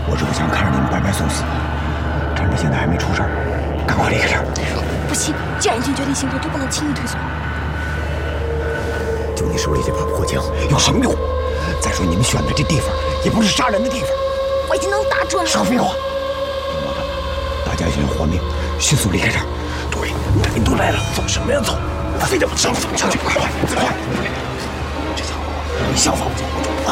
我是不想看着你们白白送死，趁着现在还没出事儿，赶快离开这儿。 不行，既然已经决定行动，就不能轻易退缩。 就你手里这把破枪有什么用？再说你们选的这地方也不是杀人的地方。 我已经能打准了。 少废话！听我的，大家想要活命，迅速离开这儿。对，人都来了，走什么呀走？非得往上走，快快！这家伙，你想法不错啊！